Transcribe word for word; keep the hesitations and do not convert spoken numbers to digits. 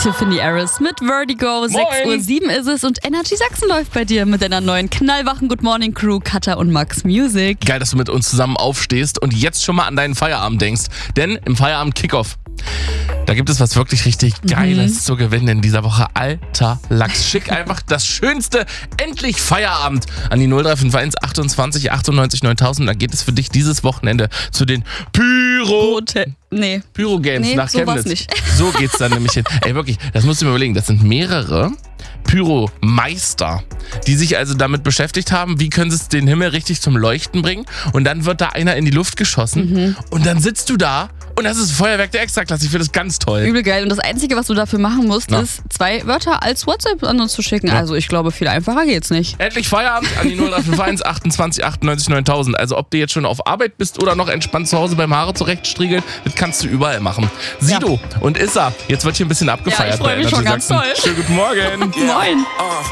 Tiffany Harris mit Vertigo. sechs Uhr sieben ist es und Energy Sachsen läuft bei dir mit deiner neuen knallwachen Good Morning Crew, Katha und Max Music. Geil, dass du mit uns zusammen aufstehst und jetzt schon mal an deinen Feierabend denkst. Denn im Feierabend Kickoff, da gibt es was wirklich richtig Geiles mhm. zu gewinnen in dieser Woche. Alter Lachs. Schick einfach das Schönste, endlich Feierabend an die null drei fünf eins achtundzwanzig achtundneunzig neuntausend. Da geht es für dich dieses Wochenende zu den Pyro... Rote. Nee. Pyro-Games nee, nach so Chemnitz. Nicht. So geht's dann nämlich hin. Ey, wirklich, das musst du mir überlegen. Das sind mehrere Pyromeister, die sich also damit beschäftigt haben, wie können sie es den Himmel richtig zum Leuchten bringen. Und dann wird da einer in die Luft geschossen mhm. und dann sitzt du da und das ist Feuerwerk der Extraklasse. Ich finde das ganz toll. Übel geil. Und das Einzige, was du dafür machen musst, Na. ist zwei Wörter als WhatsApp an uns zu schicken. Ja. Also ich glaube, viel einfacher geht's nicht. Endlich Feierabend an die null drei fünf eins achtundzwanzig achtundneunzig neuntausend. Also ob du jetzt schon auf Arbeit bist oder noch entspannt zu Hause beim Haare zurechtstriegeln, das kannst du überall machen. Sido ja. und Issa, jetzt wird hier ein bisschen abgefeiert. Ja, ich freue mich bei schon ganz toll. Schönen guten Morgen. Moin.